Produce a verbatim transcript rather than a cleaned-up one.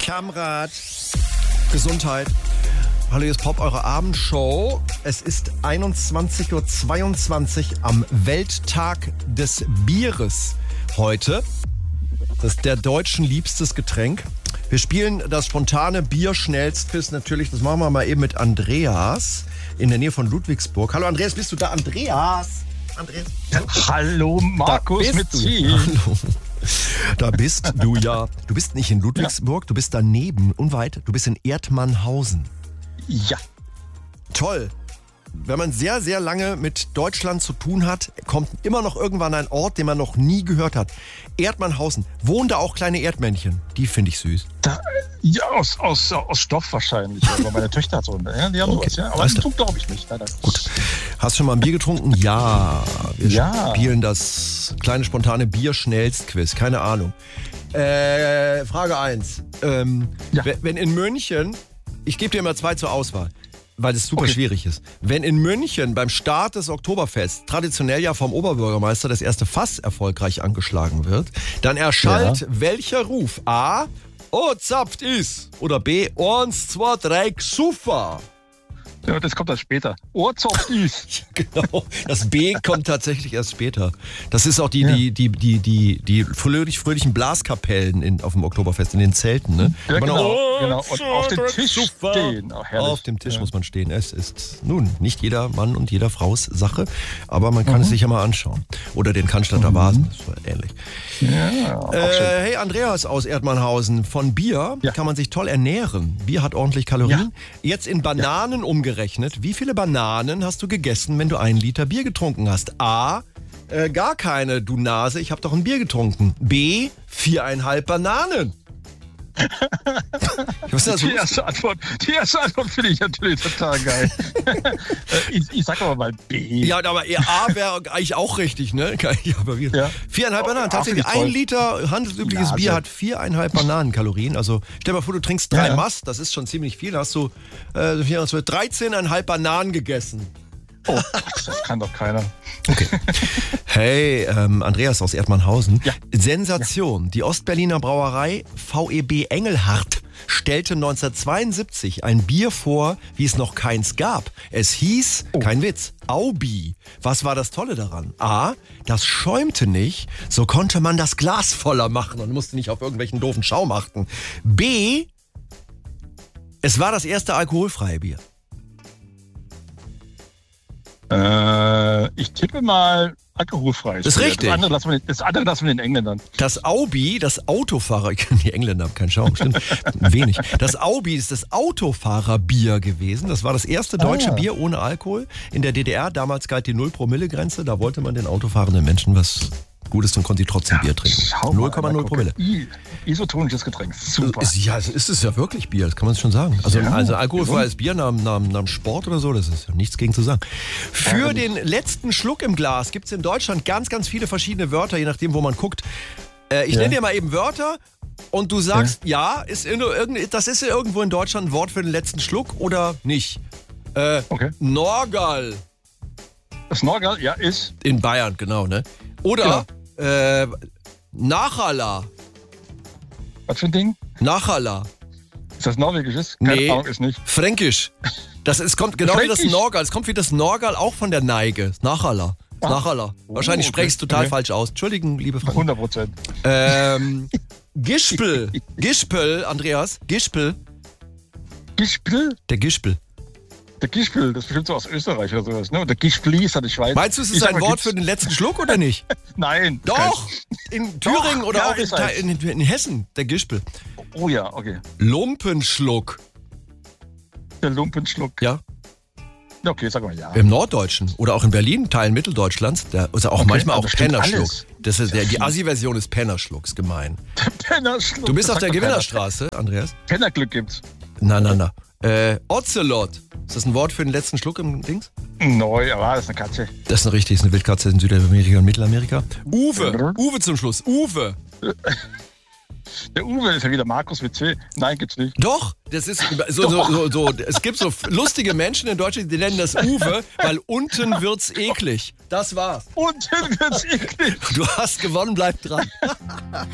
Kamerad. Gesundheit. Hallo, hier ist Pop, eure Abendshow. Es ist einundzwanzig Uhr zweiundzwanzig am Welttag des Bieres heute. Das ist der Deutschen liebstes Getränk. Wir spielen das spontane Bier-Schnellstquiz natürlich. Das machen wir mal eben mit Andreas in der Nähe von Ludwigsburg. Hallo Andreas, bist du da? Andreas? Andreas? Hallo Markus mit C. Hallo. Da bist du ja. Du bist nicht in Ludwigsburg, du bist daneben, unweit. Du bist in Erdmannhausen. Ja. Toll. Wenn man sehr, sehr lange mit Deutschland zu tun hat, kommt immer noch irgendwann ein Ort, den man noch nie gehört hat. Erdmannhausen. Wohnen da auch kleine Erdmännchen? Die finde ich süß. Da, ja, aus, aus, aus Stoff wahrscheinlich. Aber meine Töchter hat so eine. Ja, die haben Okay. sowas, ja. Aber das glaube ich nicht. Nein, nein. Gut. Hast du schon mal ein Bier getrunken? Ja. Wir Ja. spielen das kleine spontane Bier-Schnellstquiz. Keine Ahnung. Äh, Frage eins. Ähm, Ja. wenn- Wenn in München, ich gebe dir immer zwei zur Auswahl, weil es super Okay. schwierig ist. Wenn in München beim Start des Oktoberfests traditionell ja vom Oberbürgermeister das erste Fass erfolgreich angeschlagen wird, dann erschallt Ja. welcher Ruf? A. Oh, zapft is. Oder B. Eins, zwei, drei, Xuffa. Ja, das kommt dann später. Ohrzopf ist. Genau, das B kommt tatsächlich erst später. Das ist auch die, Ja. die, die, die, die, die fröhlich, fröhlichen Blaskapellen in, auf dem Oktoberfest, in den Zelten. Ne? Ja, Man- genau, Oh, genau. Und auf dem Tisch super. stehen. Auch herrlich. Auf dem Tisch Ja. muss man stehen. Es ist nun nicht jeder Mann und jeder Frau's Sache, aber man kann es sich ja mal anschauen. Oder den Cannstatter Vasen, das war ähnlich. Ja, auch schön. Äh, hey Andreas aus Erdmannhausen, von Bier Ja. kann man sich toll ernähren. Bier hat ordentlich Kalorien. Jetzt in Bananen umgerechnet, wie viele Bananen hast du gegessen, wenn du einen Liter Bier getrunken hast? A, äh, gar keine, du Nase, ich habe doch ein Bier getrunken. B, viereinhalb Bananen. Was ist das? Die erste Antwort, die erste Antwort finde ich natürlich total geil. ich, ich sag aber mal B. Ja, aber eher A wäre eigentlich auch richtig, ne? Ja, aber wir, Ja. Viereinhalb Oh, Bananen, ja, tatsächlich. finde ich Ein toll. Liter handelsübliches Ja, Bier also- hat viereinhalb Bananenkalorien. Also stell dir mal vor, du trinkst drei Ja, ja. Mast, das ist schon ziemlich viel. Da hast du äh, dreizehneinhalb Bananen gegessen. Oh, das kann doch keiner. Okay. Hey, ähm, Andreas aus Erdmannhausen. Ja. Sensation. Die Ostberliner Brauerei V E B Engelhardt stellte neunzehnhundertzweiundsiebzig ein Bier vor, wie es noch keins gab. Es hieß, kein Witz, Aubi. Was war das Tolle daran? A, das schäumte nicht, so konnte man das Glas voller machen und musste nicht auf irgendwelchen doofen Schaum achten. B, es war das erste alkoholfreie Bier. Äh, ich tippe mal alkoholfrei. Das ist richtig. Das andere lassen wir, das andere lassen wir den Engländern. Das Aubi, das Autofahrer, die Engländer haben keinen Schaum, stimmt, wenig. Das Aubi ist das Autofahrerbier gewesen. Das war das erste deutsche Ah. Bier ohne Alkohol in der D D R. Damals galt die Null-Promille-Grenze. Da wollte man den autofahrenden Menschen was Gutes und konnte sie trotzdem Bier trinken. Schau mal, null Komma null guck. Promille. I- Isotonisches Getränk. Super. Ist, ja, es ist es ja wirklich Bier, das kann man schon sagen. Also, Ja, also alkoholfreies Bier nach, nach, nach dem Sport oder so, das ist ja nichts gegen zu sagen. Für Ja, den letzten Schluck im Glas gibt es in Deutschland ganz, ganz viele verschiedene Wörter, je nachdem, wo man guckt. Äh, ich Ja. nenne dir mal eben Wörter und du sagst, ja, ist in, irgend- das ist ja irgendwo in Deutschland ein Wort für den letzten Schluck oder nicht. Äh, Okay. Norgal Das Norgal, ja, ist. in Bayern, genau, ne? Oder äh, Nachala. Was für ein Ding? Nachala. Ist das norwegisches? Keine Nee. Ahnung, ist nicht. Fränkisch. Das ist, kommt genau wie das Fränkisch? Norgal. Es kommt wie das Norgal auch von der Neige. Nachala. Ah. Nachala. Oh, Wahrscheinlich okay. spreche ich es total Okay. falsch aus. Entschuldigen, liebe Freunde. hundert Prozent. Ähm, Gispel. Gispel, Andreas. Gispel. Gispel? Der Gispel. Der Gispel, das ist bestimmt so aus Österreich oder sowas, ne? Und der Gispli ist ja die Schweiz. Meinst du, es Ich ist sag ein mal, Wort gibt's- für den letzten Schluck oder nicht? Nein. Doch. In Thüringen oder ja, auch in, ist eins. in, in Hessen. Der Gispel. Oh ja, okay. Lumpenschluck. Der Lumpenschluck. Ja. Okay, sag mal ja. Im Norddeutschen oder auch in Berlin, Teilen Mitteldeutschlands. Der, also auch Okay, manchmal ja, auch das stimmt Pennerschluck. alles. Das ist der, die Assi-Version ist Pennerschluck. Ist gemein. Pennerschluck. Du bist das auf der sagt doch keiner. Gewinnerstraße, Andreas. Pennerglück gibt's. Na, na, na. Äh, Ocelot. Ist das ein Wort für den letzten Schluck im Dings? Neu, aber das ist eine Katze. Das ist eine richtig, ist eine Wildkatze in Südamerika und Mittelamerika. Uwe. Mhm. Uwe zum Schluss. Uwe. Der Uwe ist ja wieder Markus mit C. Nein, gibt's nicht. Doch, das ist so, so, so, so. Es gibt so lustige Menschen in Deutschland, die nennen das Uwe, weil unten wird's eklig. Das war's. Und dann wird's eklig. Du hast gewonnen, bleib dran.